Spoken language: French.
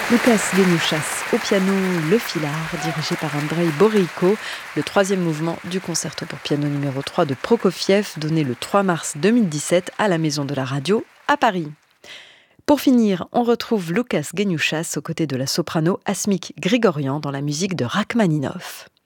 Łukasz Geniuszas au piano, le Filard, dirigé par Andrei Boryko, le troisième mouvement du concerto pour piano numéro 3 de Prokofiev, donné le 3 mars 2017 à la Maison de la Radio à Paris. Pour finir, on retrouve Łukasz Geniuszas aux côtés de la soprano Asmik Grigorian dans la musique de Rachmaninov.